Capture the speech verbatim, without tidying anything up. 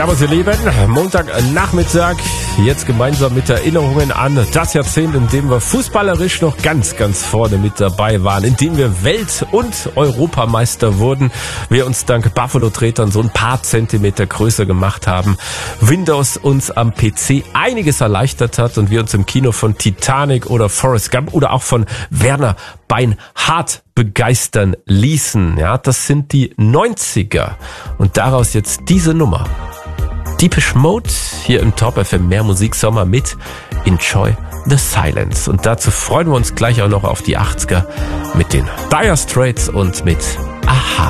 Servus ihr Lieben, Montagnachmittag, jetzt gemeinsam mit Erinnerungen an das Jahrzehnt, in dem wir fußballerisch noch ganz, ganz vorne mit dabei waren, in dem wir Welt- und Europameister wurden, wir uns dank Buffalo-Tretern so ein paar Zentimeter größer gemacht haben, Windows uns am P C einiges erleichtert hat und wir uns im Kino von Titanic oder Forrest Gump oder auch von Werner Beinhardt begeistern ließen. Ja, das sind die neunziger und daraus jetzt diese Nummer. Depeche Mode hier im Top F M Mehr Musik Sommer mit Enjoy the Silence. Und dazu freuen wir uns gleich auch noch auf die achtziger mit den Dire Straits und mit Aha.